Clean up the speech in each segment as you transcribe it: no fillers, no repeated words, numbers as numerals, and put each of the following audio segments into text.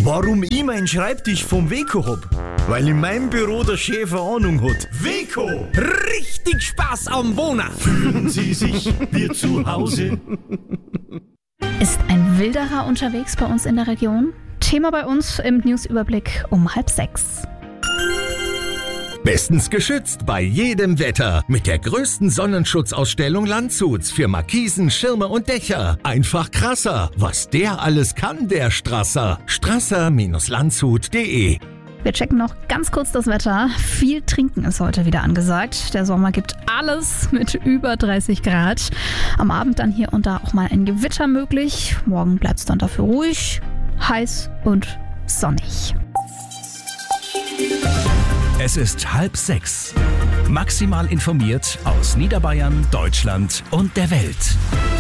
Warum ich meinen Schreibtisch vom Weco hab? Weil in meinem Büro der Chef eine Ahnung hat. Weco! Richtig Spaß am Wohnen! Fühlen Sie sich wie zu Hause? Ist ein Wilderer unterwegs bei uns in der Region? Thema bei uns im Newsüberblick um 5:30. Bestens geschützt bei jedem Wetter mit der größten Sonnenschutzausstellung Landshuts für Markisen, Schirme und Dächer. Einfach krasser, was der alles kann, der Strasser. Strasser-landshut.de. Wir checken noch ganz kurz das Wetter. Viel Trinken ist heute wieder angesagt. Der Sommer gibt alles mit über 30 Grad. Am Abend dann hier und da auch mal ein Gewitter möglich. Morgen bleibt es dann dafür ruhig, heiß und sonnig. Es ist 5:30. Maximal informiert aus Niederbayern, Deutschland und der Welt.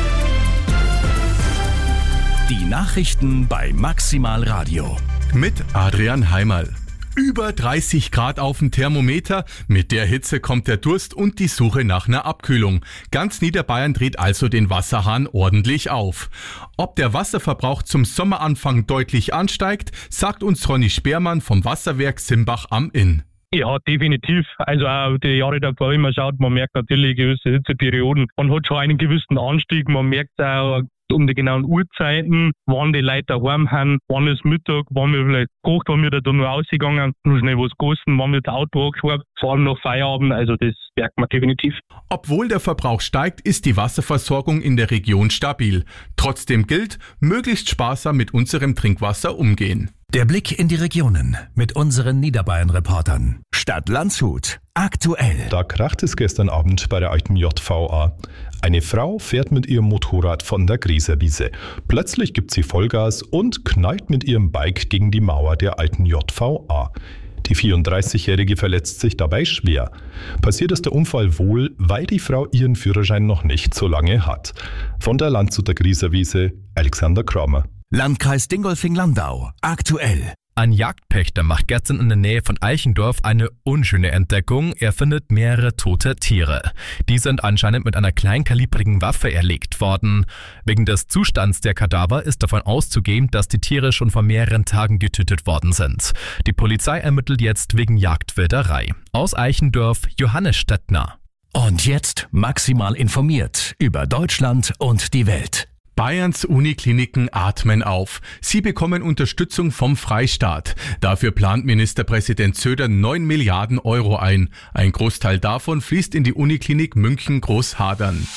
Die Nachrichten bei Maximal Radio. Mit Adrian Heimerl. Über 30 Grad auf dem Thermometer. Mit der Hitze kommt der Durst und die Suche nach einer Abkühlung. Ganz Niederbayern dreht also den Wasserhahn ordentlich auf. Ob der Wasserverbrauch zum Sommeranfang deutlich ansteigt, sagt uns Ronny Speermann vom Wasserwerk Simbach am Inn. Ja, definitiv. Also auch die Jahre davor, wenn man schaut, man merkt natürlich gewisse Hitzeperioden. Man hat schon einen gewissen Anstieg, man merkt auch um die genauen Uhrzeiten, wann die Leute daheim haben, wann ist Mittag, wann wir vielleicht gekocht, wann wir da nur rausgegangen, nur schnell was gegessen, wann wird das Auto angeschaut, vor allem nach Feierabend, also das merkt man definitiv. Obwohl der Verbrauch steigt, ist die Wasserversorgung in der Region stabil. Trotzdem gilt, möglichst sparsam mit unserem Trinkwasser umgehen. Der Blick in die Regionen mit unseren Niederbayern-Reportern. Stadt Landshut. Aktuell. Da kracht es gestern Abend bei der alten JVA. Eine Frau fährt mit ihrem Motorrad von der Grieserwiese. Plötzlich gibt sie Vollgas und knallt mit ihrem Bike gegen die Mauer der alten JVA. Die 34-Jährige verletzt sich dabei schwer. Passiert ist der Unfall wohl, weil die Frau ihren Führerschein noch nicht so lange hat. Von der Landshuter Grieserwiese, Alexander Kramer. Landkreis Dingolfing-Landau. Aktuell. Ein Jagdpächter macht gestern in der Nähe von Eichendorf eine unschöne Entdeckung. Er findet mehrere tote Tiere. Die sind anscheinend mit einer kleinkalibrigen Waffe erlegt worden. Wegen des Zustands der Kadaver ist davon auszugehen, dass die Tiere schon vor mehreren Tagen getötet worden sind. Die Polizei ermittelt jetzt wegen Jagdwilderei. Aus Eichendorf, Johannes Stettner. Und jetzt maximal informiert über Deutschland und die Welt. Bayerns Unikliniken atmen auf. Sie bekommen Unterstützung vom Freistaat. Dafür plant Ministerpräsident Söder 9 Milliarden Euro ein. Ein Großteil davon fließt in die Uniklinik München-Großhadern.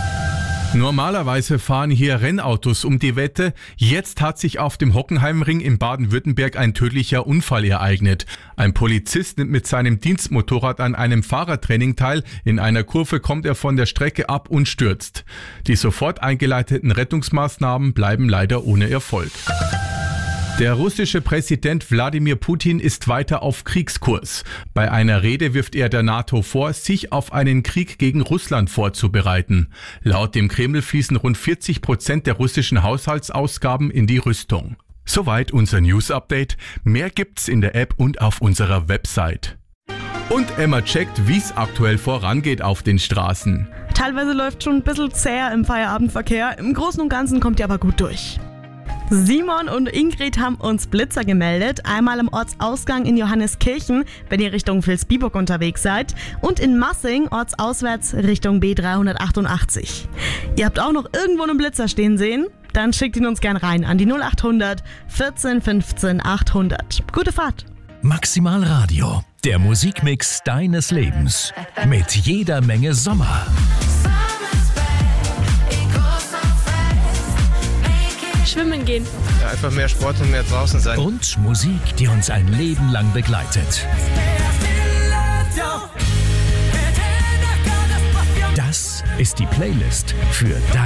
Normalerweise fahren hier Rennautos um die Wette. Jetzt hat sich auf dem Hockenheimring in Baden-Württemberg ein tödlicher Unfall ereignet. Ein Polizist nimmt mit seinem Dienstmotorrad an einem Fahrertraining teil. In einer Kurve kommt er von der Strecke ab und stürzt. Die sofort eingeleiteten Rettungsmaßnahmen bleiben leider ohne Erfolg. Der russische Präsident Wladimir Putin ist weiter auf Kriegskurs. Bei einer Rede wirft er der NATO vor, sich auf einen Krieg gegen Russland vorzubereiten. Laut dem Kreml fließen rund 40% der russischen Haushaltsausgaben in die Rüstung. Soweit unser News-Update. Mehr gibt's in der App und auf unserer Website. Und Emma checkt, wie es aktuell vorangeht auf den Straßen. Teilweise läuft schon ein bisschen zäher im Feierabendverkehr. Im Großen und Ganzen kommt ihr aber gut durch. Simon und Ingrid haben uns Blitzer gemeldet. Einmal im Ortsausgang in Johanneskirchen, wenn ihr Richtung Vilsbiburg unterwegs seid. Und in Massing, ortsauswärts Richtung B388. Ihr habt auch noch irgendwo einen Blitzer stehen sehen? Dann schickt ihn uns gern rein an die 0800 14 15 800. Gute Fahrt! Maximal Radio. Der Musikmix deines Lebens. Mit jeder Menge Sommer. Schwimmen gehen. Ja, einfach mehr Sport und mehr draußen sein. Und Musik, die uns ein Leben lang begleitet. Das ist die Playlist für